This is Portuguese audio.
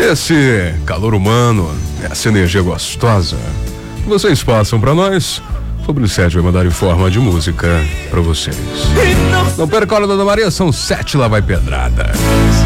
esse calor humano, essa energia gostosa que vocês passam pra nós, Fabrício Sérgio vai mandar em forma de música pra vocês. Não perca a hora da Dona Maria, são 7, lá vai pedrada.